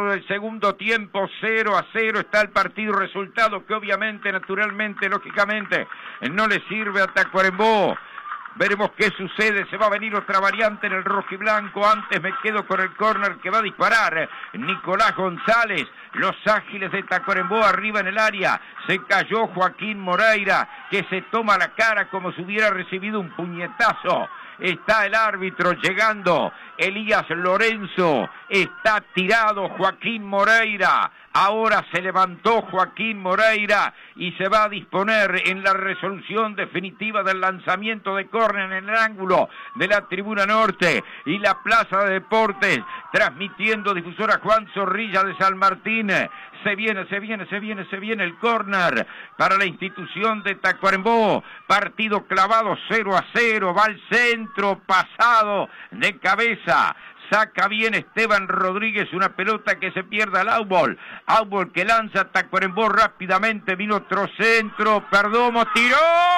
del segundo tiempo, 0-0 está el partido, resultado que obviamente, naturalmente, lógicamente, no le sirve a Tacuarembó. Veremos qué sucede, se va a venir otra variante en el rojiblanco. Antes me quedo con el córner que va a disparar Nicolás González. Los ágiles de Tacuarembó arriba en el área. Se cayó Joaquín Moreira, que se toma la cara como si hubiera recibido un puñetazo. Está el árbitro llegando, Elías Lorenzo, está tirado Joaquín Moreira. Ahora se levantó Joaquín Moreira y se va a disponer en la resolución definitiva del lanzamiento de córner en el ángulo de la tribuna norte y la Plaza de Deportes, transmitiendo difusora Juan Zorrilla de San Martín. Se viene el córner para la institución de Tacuarembó. Partido clavado 0-0, va al centro, pasado de cabeza. Saca bien Esteban Rodríguez, una pelota que se pierde al Aubol. Aubol que lanza Tacuarembó rápidamente, vino otro centro, Perdomo tiró.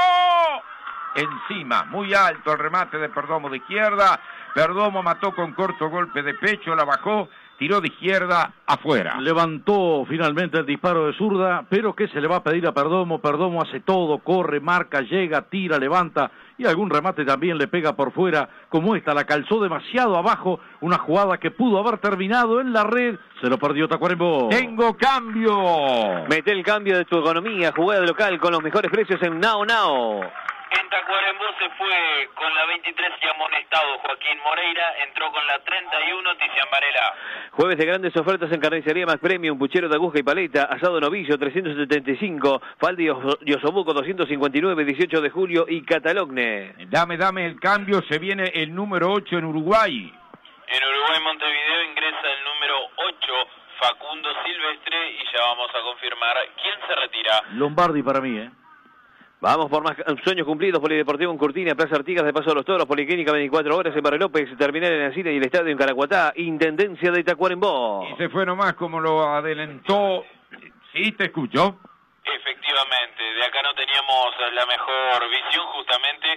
Encima, muy alto el remate de Perdomo de izquierda. Perdomo mató con corto golpe de pecho, la bajó, tiró de izquierda afuera. Levantó finalmente el disparo de zurda, pero ¿qué se le va a pedir a Perdomo? Perdomo hace todo, corre, marca, llega, tira, levanta y algún remate también le pega por fuera, como esta, la calzó demasiado abajo, una jugada que pudo haber terminado en la red, se lo perdió Tacuarembó. ¡Tengo cambio! Mete el cambio de tu economía, jugada local con los mejores precios en Nao Nao. En Tacuarembó se fue con la 23 y amonestado Joaquín Moreira, entró con la 31 Tizian Varela. Jueves de grandes ofertas en Carnicería Max Premium, puchero de aguja y paleta, asado novillo 375, falda y osobuco 259, 18 de julio y Catalogne. Dame el cambio, se viene el número 8 en Uruguay. En Uruguay Montevideo ingresa el número 8, Facundo Silvestre, y ya vamos a confirmar quién se retira. Lombardi para mí, Vamos por más sueños cumplidos, Polideportivo en Cortina, Plaza Artigas de Paso de los Toros, Policlínica 24 horas en Barrio López, Terminal en la Cine y el Estadio en Caracuatá, Intendencia de Tacuarembó. Y se fue nomás como lo adelantó. ¿Sí te escuchó? Efectivamente, de acá no teníamos la mejor visión, justamente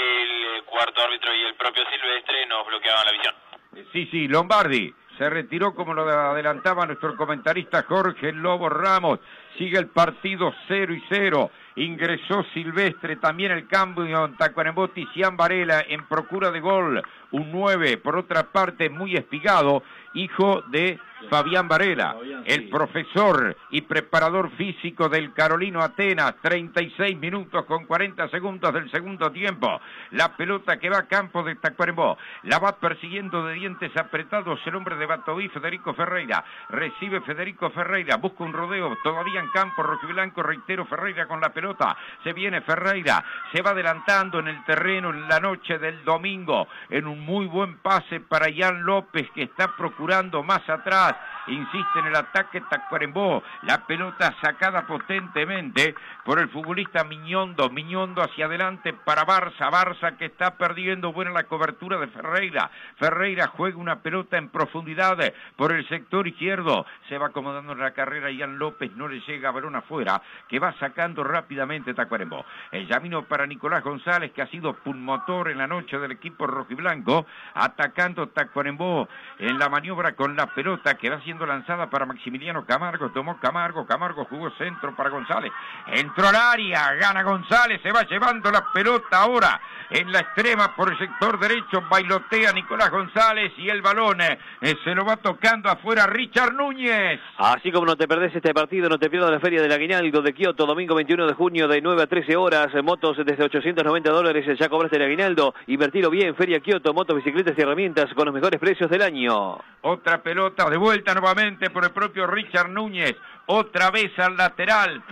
el cuarto árbitro y el propio Silvestre nos bloqueaban la visión. Sí, Lombardi se retiró como lo adelantaba nuestro comentarista Jorge Lobo Ramos. Sigue el partido 0-0. Ingresó Silvestre, también el cambio en Tacuarembó, Tizian Varela en procura de gol, un 9, por otra parte muy espigado, hijo de Fabián Varela, el profesor y preparador físico del Carolino Atenas, 36 minutos con 40 segundos del segundo tiempo, la pelota que va a campo de Tacuarembó, la va persiguiendo de dientes apretados el hombre de Batoví, Federico Ferreira, recibe Federico Ferreira, busca un rodeo, todavía en campo rojiblanco, reitero, Ferreira con la pelota, se viene Ferreira, se va adelantando en el terreno en la noche del domingo, en un muy buen pase para Ian López que está procurando más atrás, insiste en el ataque Tacuarembó, la pelota sacada potentemente por el futbolista Miñondo hacia adelante para Barça que está perdiendo, buena la cobertura de Ferreira juega una pelota en profundidad por el sector izquierdo, se va acomodando en la carrera Ian López, no le llega balón afuera, que va sacando rápidamente Tacuarembó. El llamino para Nicolás González, que ha sido pulmotor en la noche del equipo rojiblanco, atacando Tacuarembó en la maniobra con la pelota que va siendo lanzada para Maximiliano Camargo, tomó Camargo jugó centro para González, entró al área, gana González, se va llevando la pelota ahora en la extrema por el sector derecho, bailotea Nicolás González y el balón se lo va tocando afuera Richard Núñez. Así como no te perdés este partido, no te pierdas la Feria del Aguinaldo de Kioto, domingo 21 de junio de 9 a 13 horas, motos desde $890, ya cobraste el aguinaldo, invertilo bien, Feria Kioto, motos, bicicletas y herramientas con los mejores precios del año. Otra pelota de vuelta nuevamente por el propio Richard Núñez, otra vez al lateral,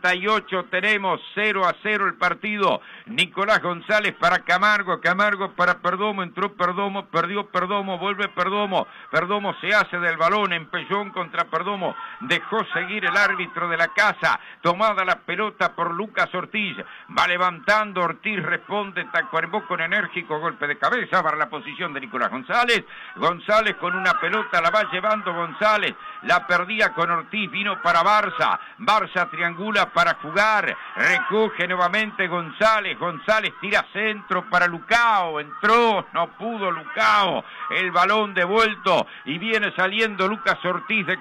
38 tenemos, 0-0 el partido, Nicolás González para Camargo para Perdomo, entró Perdomo, perdió Perdomo, vuelve Perdomo se hace del balón, Empellón contra Perdomo, dejó seguir el árbitro de la casa, tomada la pelota por Lucas Ortiz, va levantando Ortiz, responde Tacuarembó con enérgico golpe de cabeza para la posición de Nicolás González con una pelota la va llevando González, la perdía con Ortiz, vino para Barça triangula para jugar, recoge nuevamente González tira centro para Lucao, entró, no pudo Lucao, el balón devuelto y viene saliendo Lucas Ortiz de